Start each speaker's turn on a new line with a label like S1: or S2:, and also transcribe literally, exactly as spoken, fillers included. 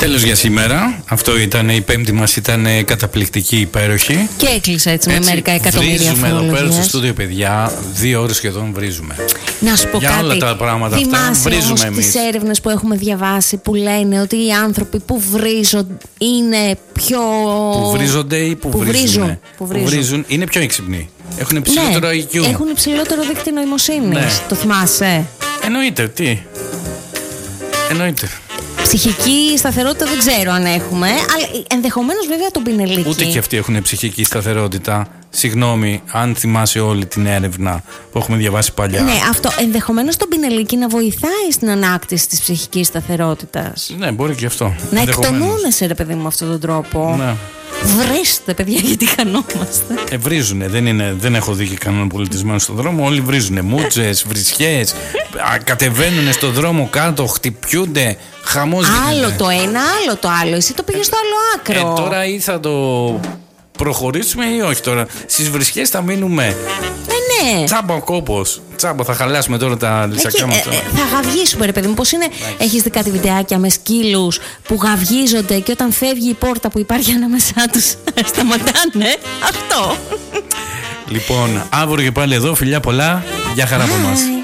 S1: Τέλος για σήμερα. Αυτό ήταν, η πέμπτη μας ήταν καταπληκτική, υπέροχη.
S2: Και έκλεισα έτσι, έτσι με μερικά εκατομμύρια
S1: βρίζουμε εδώ πέρα στο
S2: followers.
S1: στούντιο, παιδιά. Δύο ώρες σχεδόν βρίζουμε.
S2: Να σου πω
S1: για
S2: κάτι.
S1: όλα τα πράγματα αυτά βρίζουμε εμείς.
S2: Τις έρευνες που έχουμε διαβάσει που λένε ότι οι άνθρωποι που βρίζουν είναι πιο.
S1: Που βρίζονται ή που,
S2: που
S1: βρίζουν.
S2: βρίζουν. Που βρίζουν.
S1: Που βρίζουν είναι πιο έξυπνοι. Έχουν υψηλότερο
S2: ναι,
S1: άι κιου.
S2: Έχουν υψηλότερο δίκτυο νοημοσύνης.
S1: Ναι.
S2: Το θυμάσαι?
S1: Εννοείται, τι. Εννοείται.
S2: Ψυχική σταθερότητα δεν ξέρω αν έχουμε, αλλά ενδεχομένως βέβαια τον πινελίκι.
S1: Ούτε και αυτοί έχουν ψυχική σταθερότητα. Συγγνώμη, αν θυμάσαι όλη την έρευνα που έχουμε διαβάσει παλιά.
S2: Ναι, αυτό ενδεχομένως τον πινελίκι να βοηθάει στην ανάκτηση της ψυχικής σταθερότητας.
S1: Ναι, μπορεί και αυτό.
S2: Να εκτονώνεσαι, ρε παιδί μου, με αυτόν τον τρόπο.
S1: Ναι.
S2: Βρέστε, παιδιά, γιατί χανόμαστε.
S1: Ε, βρίζουνε, δεν, είναι, δεν έχω δει και κανέναν πολιτισμένο στον δρόμο. Όλοι βρίζουνε. Μούτσες, βρισιές, κατεβαίνουνε στον δρόμο κάτω, χτυπιούνται. Χαμός
S2: Άλλο
S1: γίνεται.
S2: το ένα, άλλο το άλλο. Εσύ το πήγες στο άλλο άκρο.
S1: Ε, τώρα ή θα το προχωρήσουμε ή όχι τώρα. Στις βρισιές θα μείνουμε.
S2: Ε, ναι.
S1: Τσάμπα ο κόπος. Τσάμπα, θα χαλάσουμε τώρα τα λυσακιά μας.
S2: Ε, ε, θα γαυγίσουμε, ρε παιδί μου. Πώς είναι, έχεις δει κάτι βιντεάκια με σκύλους που γαυγίζονται και όταν φεύγει η πόρτα που υπάρχει ανάμεσά τους σταματάνε? Αυτό.
S1: Λοιπόν, αύριο και πάλι εδώ. Φιλιά πολλά. Γεια χαρά από εμάς.